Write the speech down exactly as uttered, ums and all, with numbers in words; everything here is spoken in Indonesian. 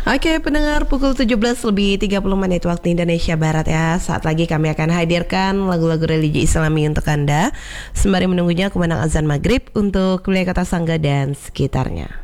Oke pendengar, pukul tujuh belas lebih tiga puluh menit waktu Indonesia Barat ya. Saat lagi kami akan hadirkan lagu-lagu religi Islami untuk Anda, sembari menunggunya kumandang azan maghrib untuk wilayah Kota Sangga dan sekitarnya.